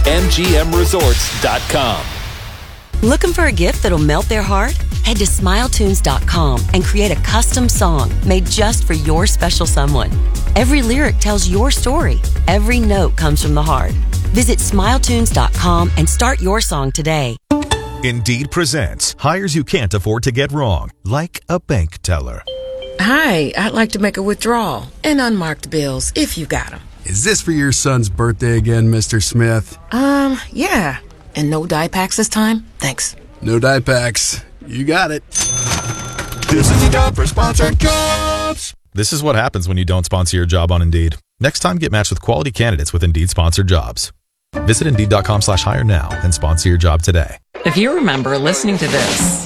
MGMresorts.com. Looking for a gift that'll melt their heart? Head to SmileTunes.com and create a custom song made just for your special someone. Every lyric tells your story. Every note comes from the heart. Visit SmileTunes.com and start your song today. Indeed presents hires you can't afford to get wrong, like a bank teller. Hi, I'd like to make a withdrawal and unmarked bills if you got them. Is this for your son's birthday again, Mr. Smith? Yeah. And no dye packs this time? Thanks. No dye packs. You got it. This is the job for sponsored jobs. This is what happens when you don't sponsor your job on Indeed. Next time, get matched with quality candidates with Indeed sponsored jobs. Visit Indeed.com/hire now and sponsor your job today. If you remember listening to this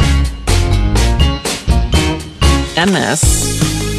and this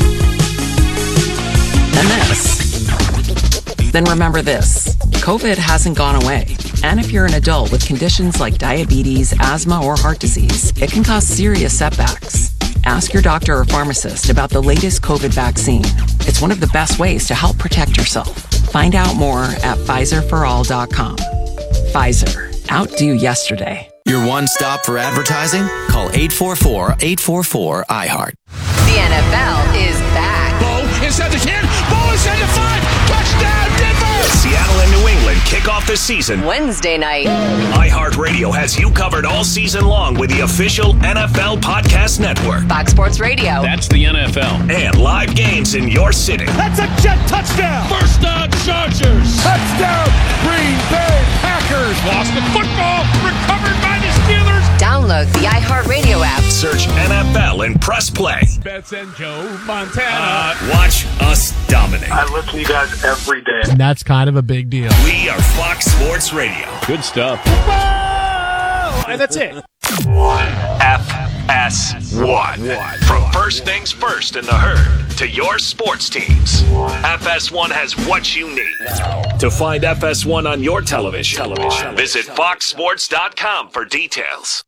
and this, then remember this. COVID hasn't gone away. And if you're an adult with conditions like diabetes, asthma, or heart disease, it can cause serious setbacks. Ask your doctor or pharmacist about the latest COVID vaccine. It's one of the best ways to help protect yourself. Find out more at PfizerForAll.com. Pfizer. Outdo yesterday. Your one stop for advertising? Call 844-844-IHEART. The NFL is back. Bo inside the 10. Bo inside the 5. Touchdown, Denver! Seattle and New England kick off the season Wednesday night. iHeartRadio has you covered all season long with the official NFL Podcast Network. Fox Sports Radio. That's the NFL. And live games in your city. That's a Jet touchdown. First down, Chargers. Touchdown, Green Bay Packers. Lost the football. Recovered by the Steelers. Download the iHeartRadio app. Search NFL and press play. Bets and Joe Montana. Watch us dominate. I listen to you guys every day. And that's kind of a big deal. We are Fox Sports Radio. Good stuff. Whoa! And that's it. FS1. From first things first in the herd to your sports teams, FS1 has what you need. To find FS1 on your television, visit foxsports.com for details.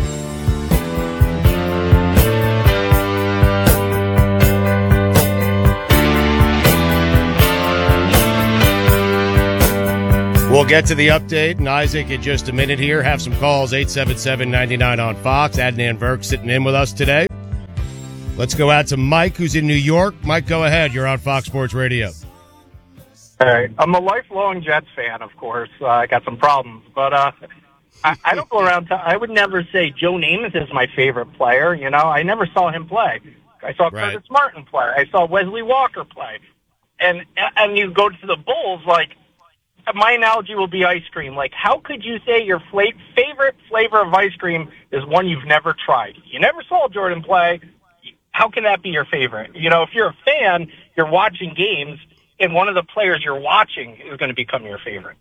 We'll get to the update, and Isaac, in just a minute here. Have some calls, 877-99 on Fox. Adnan Burke sitting in with us today. Let's go out to Mike, who's in New York. Mike, go ahead. You're on Fox Sports Radio. All right. I'm a lifelong Jets fan, of course. I got some problems. But I don't go around I would never say Joe Namath is my favorite player. You know, I never saw him play. I saw Curtis Martin play. I saw Wesley Walker play. And you go to the Bulls, like, my analogy will be ice cream. Like, how could you say your favorite flavor of ice cream is one you've never tried? You never saw Jordan play. How can that be your favorite? You know, if you're a fan, you're watching games, and one of the players you're watching is going to become your favorite.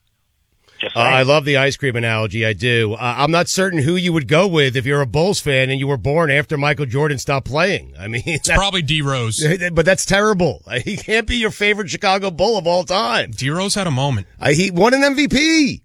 I love the ice cream analogy. I do. I'm not certain who you would go with if you're a Bulls fan and you were born after Michael Jordan stopped playing. I mean, it's probably D. Rose. But that's terrible. He can't be your favorite Chicago Bull of all time. D. Rose had a moment. He won an MVP.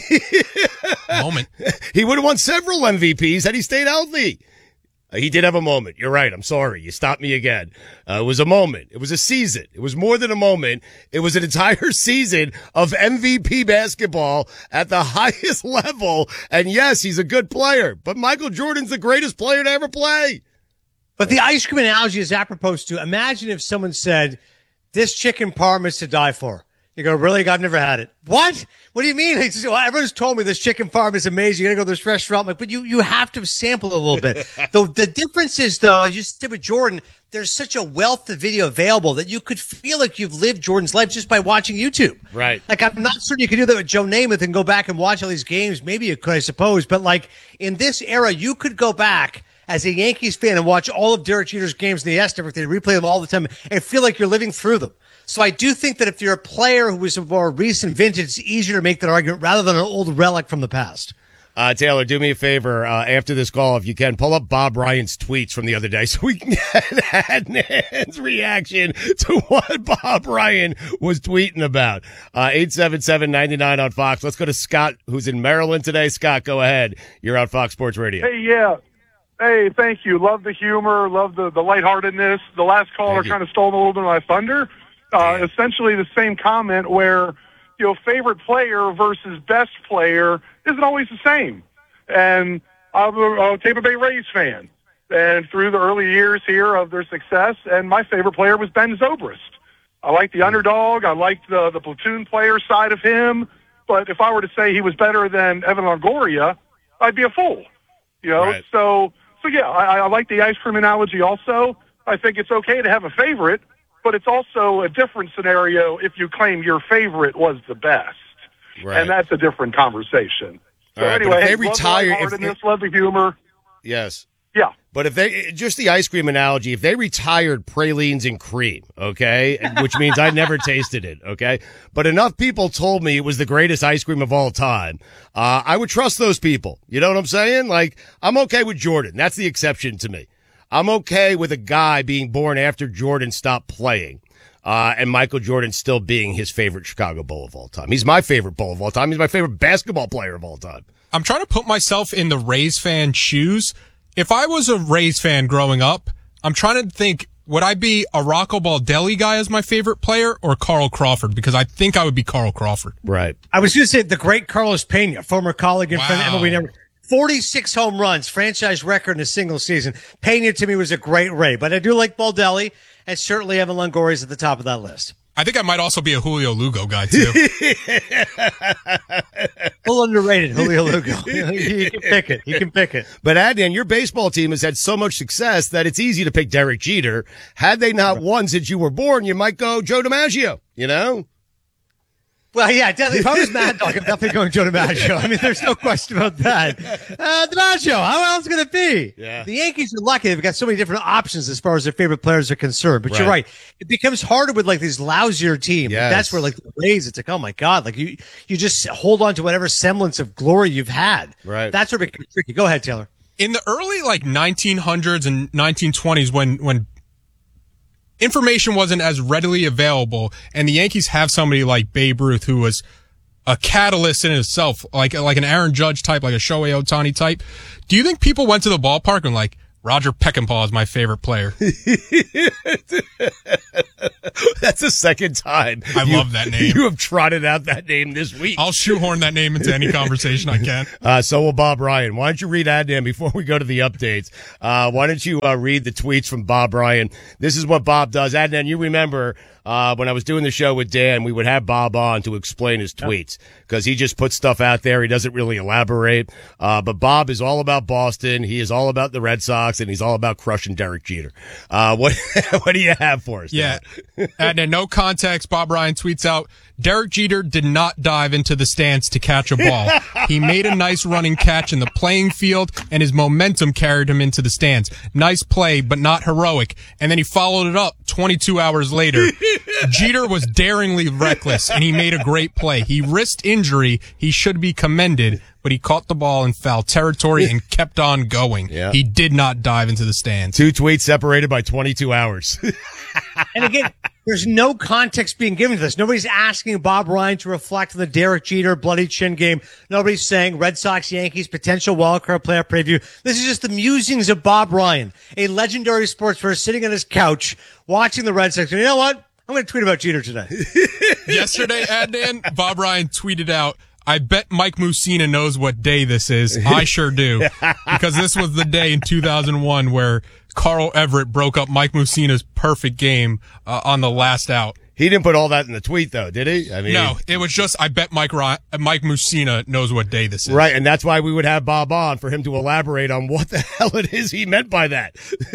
Moment. He would have won several MVPs had he stayed healthy. He did have a moment. You're right. I'm sorry. You stopped me again. It was a moment. It was a season. It was more than a moment. It was an entire season of MVP basketball at the highest level. And yes, he's a good player, but Michael Jordan's the greatest player to ever play. But the ice cream analogy is apropos to imagine if someone said, this chicken parm is to die for. You go, really? I've never had it. What? What do you mean? He says, well, everyone's told me this chicken farm is amazing. You're going to go to this restaurant. I'm like, but you have to sample a little bit. The difference is, though, as you said with Jordan, there's such a wealth of video available that you could feel like you've lived Jordan's life just by watching YouTube. Right. Like, I'm not certain you could do that with Joe Namath and go back and watch all these games. Maybe you could, I suppose. But, like, in this era, you could go back as a Yankees fan and watch all of Derek Jeter's games in the S Network. They replay them all the time and feel like you're living through them. So I do think that if you're a player who is a more recent vintage, it's easier to make that argument rather than an old relic from the past. Taylor, do me a favor after this call, if you can, pull up Bob Ryan's tweets from the other day so we can get Adnan's reaction to what Bob Ryan was tweeting about. 877-99 on Fox. Let's go to Scott, who's in Maryland today. Scott, go ahead. You're on Fox Sports Radio. Hey, yeah. Hey, thank you. Love the humor. Love the lightheartedness. The last caller kind of stole a little bit of my thunder. Essentially the same comment where favorite player versus best player isn't always the same. And I'm a Tampa Bay Rays fan. And through the early years here of their success, and my favorite player was Ben Zobrist. I liked the underdog. I liked the platoon player side of him. But if I were to say he was better than Evan Longoria, I'd be a fool. Right. So yeah, I like the ice cream analogy also. I think it's okay to have a favorite, but it's also a different scenario if you claim your favorite was the best. Right. And that's a different conversation. So All right, anyway, but if they love the retire, lightheartedness, love the humor. Yes. Yeah. But if they, just the ice cream analogy, if they retired pralines and cream, okay, which means I never tasted it, okay, but enough people told me it was the greatest ice cream of all time, I would trust those people. You know what I'm saying? Like, I'm okay with Jordan. That's the exception to me. I'm okay with a guy being born after Jordan stopped playing, and Michael Jordan still being his favorite Chicago Bull of all time. He's my favorite Bull of all time. He's my favorite basketball player of all time. I'm trying to put myself in the Rays fan shoes. If I was a Rays fan growing up, I'm trying to think, would I be a Rocco Baldelli guy as my favorite player or Carl Crawford? Because I think I would be Carl Crawford. Right. I was going to say the great Carlos Pena, former colleague and friend, MLB Network. 46 home runs, franchise record in a single season. Pena to me was a great Ray, but I do like Baldelli, and certainly Evan Longoria is at the top of that list. I think I might also be a Julio Lugo guy, too. A little underrated, Julio Lugo. He can pick it. He can pick it. But Adnan, your baseball team has had so much success that it's easy to pick Derek Jeter. Had they not won since you were born, you might go Joe DiMaggio, you know? Well, yeah, definitely. If I was Mad Dog, I'm definitely going Joe DiMaggio. I mean, there's no question about that. DiMaggio, how else can it be? Yeah. The Yankees are lucky. They've got so many different options as far as their favorite players are concerned. But you're right. It becomes harder with like these lousier teams. Yes. That's where like the Rays, it's like, oh my God, like you just hold on to whatever semblance of glory you've had. Right. That's where it becomes tricky. Go ahead, Taylor. In the early like 1900s and 1920s when information wasn't as readily available, and the Yankees have somebody like Babe Ruth who was a catalyst in itself, like an Aaron Judge type, like a Shohei Ohtani type. Do you think people went to the ballpark and like, Roger Peckinpah is my favorite player? That's the second time. I love that name. You have trotted out that name this week. I'll shoehorn that name into any conversation I can. So will Bob Ryan. Why don't you read Adnan before we go to the updates? Why don't you read the tweets from Bob Ryan? This is what Bob does. Adnan, you remember when I was doing the show with Dan, we would have Bob on to explain his tweets because he just puts stuff out there. He doesn't really elaborate. But Bob is all about Boston. He is all about the Red Sox, and he's all about crushing Derek Jeter. What do you have for us? Yeah. And in no context, Bob Ryan tweets out, Derek Jeter did not dive into the stands to catch a ball. He made a nice running catch in the playing field, and his momentum carried him into the stands. Nice play, but not heroic. And then he followed it up 22 hours later. Jeter was daringly reckless, and he made a great play. He risked injury. He should be commended, but he caught the ball in foul territory and kept on going. Yeah. He did not dive into the stands. 2 tweets separated by 22 hours. And again, there's no context being given to this. Nobody's asking Bob Ryan to reflect on the Derek Jeter bloody chin game. Nobody's saying Red Sox, Yankees, potential wildcard playoff preview. This is just the musings of Bob Ryan, a legendary sports person sitting on his couch watching the Red Sox. And you know what? I'm going to tweet about Jeter today. Yesterday, Adnan, Bob Ryan tweeted out, I bet Mike Mussina knows what day this is. I sure do. Because this was the day in 2001 where Carl Everett broke up Mike Mussina's perfect game on the last out. He didn't put all that in the tweet, though, did he? I mean, no, it was just, I bet Mike Mussina knows what day this is. Right, and that's why we would have Bob on for him to elaborate on what the hell it is he meant by that.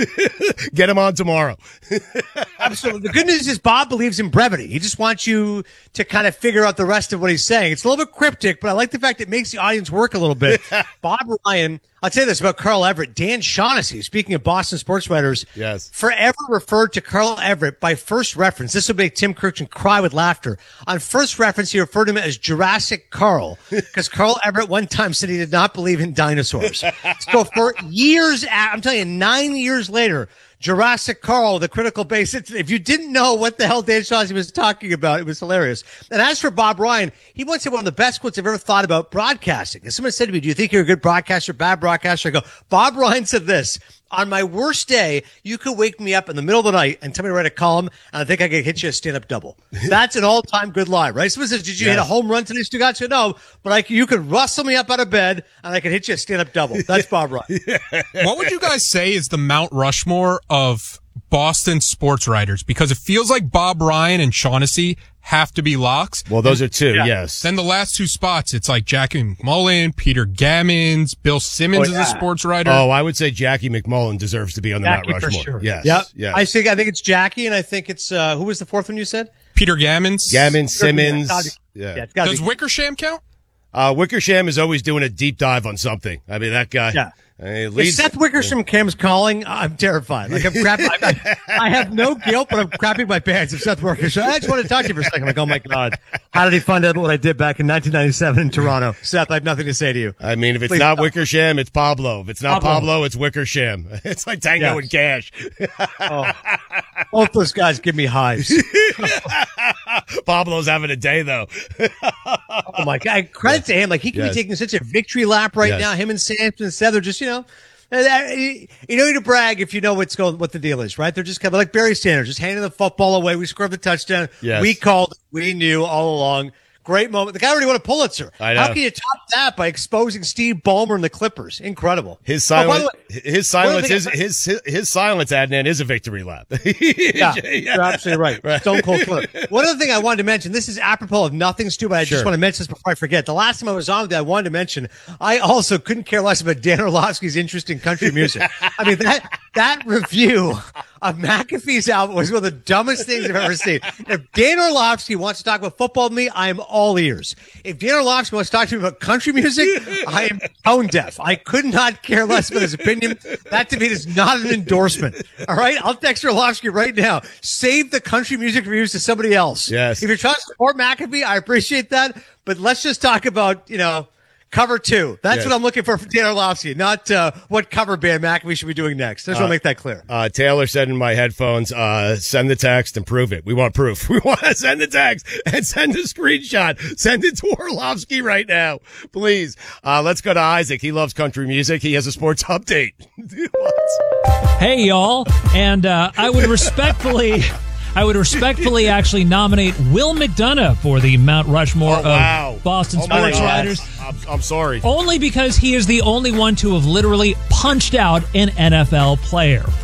Get him on tomorrow. Absolutely. The good news is Bob believes in brevity. He just wants you to kind of figure out the rest of what he's saying. It's a little bit cryptic, but I like the fact it makes the audience work a little bit. Bob Ryan, I'll tell you this about Carl Everett. Dan Shaughnessy, speaking of Boston sports writers, yes, forever referred to Carl Everett by first reference. This will make Tim Kirchin cry with laughter. On first reference, he referred to him as Jurassic Carl because Carl Everett one time said he did not believe in dinosaurs. So for years, I'm telling you, 9 years later, Jurassic Carl, the critical base. If you didn't know what the hell Dan Shaughnessy was talking about, it was hilarious. And as for Bob Ryan, he once said one of the best quotes I've ever thought about broadcasting. And someone said to me, do you think you're a good broadcaster, bad broadcaster? I go, Bob Ryan said this, On my worst day, you could wake me up in the middle of the night and tell me to write a column, and I think I could hit you a stand-up double. That's an all-time good line, right? Someone says, did you hit a home run today, Stugatz? I said, no, but you could rustle me up out of bed, and I could hit you a stand-up double. That's Bob Ryan. What would you guys say is the Mount Rushmore of Boston sports writers? Because it feels like Bob Ryan and Shaughnessy have to be locks. Well, those are two, yes. Then the last two spots, it's like Jackie McMullen, Peter Gammons, Bill Simmons is a sports writer. Oh, I would say Jackie McMullen deserves to be on the Mount Rushmore. For sure. Yes. Yep. Yes. I think it's Jackie, and I think it's who was the fourth one you said? Peter Gammons. Simmons. Yeah. Does Wickersham count? Wickersham is always doing a deep dive on something. I mean, that guy. Yeah. If Seth Wickersham comes calling, I'm terrified. Like I'm crapping. I have no guilt, but I'm crapping my pants. If Seth Wickersham, I just want to talk to you for a second. Like, oh my God, how did he find out what I did back in 1997 in Toronto? Seth, I have nothing to say to you. I mean, if it's not Wickersham, it's Pablo. If it's not Pablo, it's Wickersham. It's like Tango and Cash. Both those guys give me hives. Pablo's having a day though. Oh my God! Credit to him. Like he can be taking such a victory lap right now. Him and Sampson and Seth are just, you need to brag if you know what the deal is, right? They're just kind of like Barry Sanders, just handing the football away. We scored the touchdown. Yes. We called. We knew all along. Great moment. The guy already won a Pulitzer. I know. How can you top that by exposing Steve Ballmer and the Clippers? Incredible. His silence, Adnan, is a victory lap. Yeah, you're absolutely right. Stone Cold Killer. One other thing I wanted to mention, this is apropos of nothing, Stu, but I just want to mention this before I forget. The last time I was on with you, I wanted to mention, I also couldn't care less about Dan Orlovsky's interest in country music. I mean, that review of McAfee's album was one of the dumbest things I've ever seen. If Dan Orlovsky wants to talk about football with me, I am all ears. If Dan Orlovsky wants to talk to me about country music, I am tone deaf. I could not care less about his opinion. That to me is not an endorsement. All right? I'll text Orlovsky right now. Save the country music reviews to somebody else. Yes. If you're trying to support McAfee, I appreciate that. But let's just talk about, cover two. That's what I'm looking for from Dan Orlovsky, not what cover band McAfee should be doing next. I just want to make that clear. Taylor said in my headphones, send the text and prove it. We want proof. We want to send the text and send a screenshot. Send it to Orlovsky right now, please. Let's go to Isaac. He loves country music. He has a sports update. Hey, y'all. And I would respectfully actually nominate Will McDonough for the Mount Rushmore of Boston sports writers. I'm sorry. Only because he is the only one to have literally punched out an NFL player.